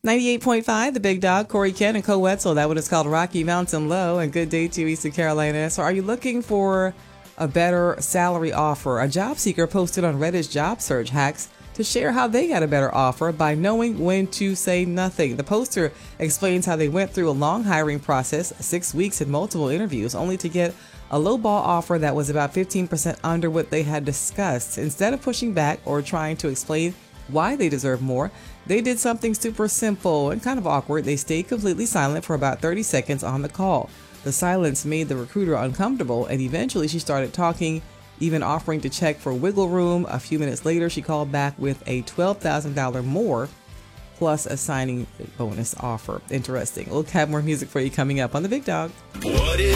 98.5, The Big Dog, Corey Ken and Co Wetzel. That one is called Rocky Mountain Low. And good day to you, Eastern Carolina. So are you looking for a better salary offer? A job seeker posted on Reddit's job search hacks to share how they got a better offer by knowing when to say nothing. The poster explains how they went through a long hiring process, 6 weeks and multiple interviews, only to get a lowball offer that was about 15% under what they had discussed. Instead of pushing back or trying to explain why they deserve more, they did something super simple and kind of awkward. They stayed completely silent for about 30 seconds on the call. The silence made the recruiter uncomfortable, and eventually she started talking, even offering to check for wiggle room. A few minutes later, she called back with a $12,000 more plus a signing bonus offer. Interesting. We'll have more music for you coming up on The Big Dog.